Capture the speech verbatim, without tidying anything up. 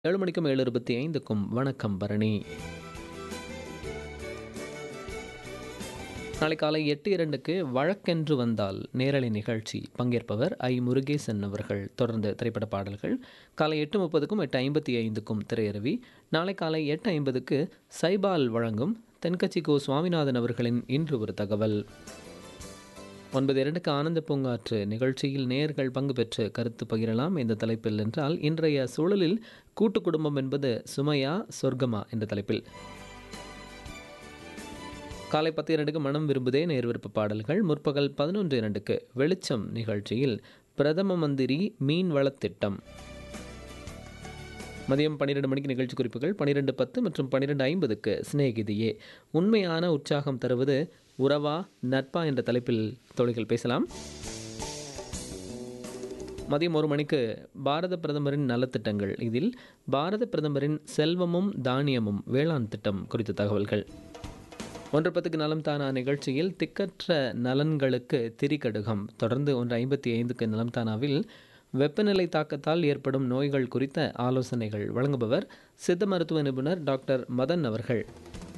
ஏழு மணிக்கும் ஏழு இருபத்தி ஐந்துக்கும் வணக்கம் பரணி. நாளை காலை எட்டு இரண்டுக்கு வழக்கென்று வந்தால் நேரலை நிகழ்ச்சி. பங்கேற்பவர் ஐ முருகேசன் அவர்கள். தொடர்ந்து திரைப்பட பாடல்கள். காலை எட்டு முப்பதுக்கும் எட்டு ஐம்பத்தி ஐந்துக்கும் திரையரவி. நாளை காலை எட்டு ஐம்பதுக்கு சைபால் வழங்கும் தென்கட்சி கோ சுவாமிநாதன் அவர்களின் இன்று ஒரு தகவல். ஒன்பது இரண்டுக்கு ஆனந்த பூங்காற்று நிகழ்ச்சியில் நேயர்கள் பங்கு பெற்று கருத்து பகிரலாம். இந்த தலைப்பில் என்றால் இன்றைய சூழலில் கூட்டு குடும்பம் என்பது சுமையா சொர்க்கமா என்ற தலைப்பில். காலை பத்து இரண்டுக்கு மனம் விரும்புதே நேர் விருப்ப பாடல்கள். முற்பகல் பதினொன்று இரண்டுக்கு வெளிச்சம் நிகழ்ச்சியில் பிரதம மந்திரி மீன் வளத்திட்டம். மதியம் பன்னிரெண்டு மணிக்கு நிகழ்ச்சி குறிப்புகள். பன்னிரெண்டு பத்து மற்றும் பன்னிரெண்டு ஐம்பதுக்கு சிநேகிதியே உண்மையான உற்சாகம் தருவது உறவா நட்பா என்ற தலைப்பில் தோழிகள் பேசலாம். மதியம் ஒரு மணிக்கு பாரத பிரதமரின் நலத்திட்டங்கள். இதில் பாரத பிரதமரின் செல்வமும் தானியமும் வேளாண் திட்டம் குறித்த தகவல்கள். ஒன்று பத்துக்கு நலம் தானா நிகழ்ச்சியில் திக்கற்ற நலன்களுக்கு திரிகடுகம். தொடர்ந்து ஒன்று ஐம்பத்தி ஐந்துக்கு நலம் தானாவில் வெப்பநிலை தாக்கத்தால் ஏற்படும் நோய்கள் குறித்த ஆலோசனைகள் வழங்குபவர் சித்த மருத்துவ நிபுணர் டாக்டர் மதன் அவர்கள்.